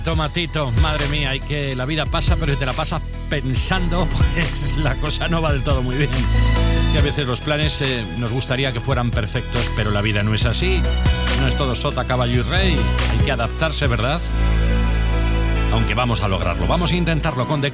Tomatito, madre mía, hay que la vida pasa, pero si te la pasas pensando, pues la cosa no va del todo muy bien. Y a veces los planes nos gustaría que fueran perfectos, pero la vida no es así. No es todo sota, caballo y rey. Hay que adaptarse, ¿verdad? Aunque vamos a lograrlo. Vamos a intentarlo con